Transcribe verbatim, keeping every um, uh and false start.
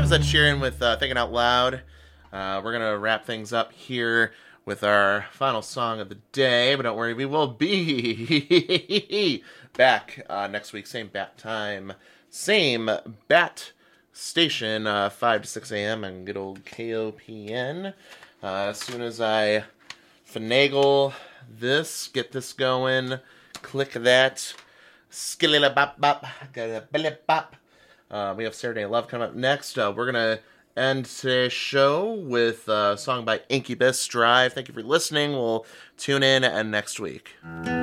was Ed Sheeran with uh, Thinking Out Loud. Uh, we're going to wrap things up here with our final song of the day, but don't worry, we will be back uh, next week, same bat time, same bat station, uh, five to six a.m. on good old K O P N. Uh, as soon as I finagle this, get this going, click that, skillila bop bop, bop. Uh, we have Saturday Night Love coming up next. Uh, we're going to end today's show with a song by Incubus, Drive. Thank you for listening. We'll tune in and next week.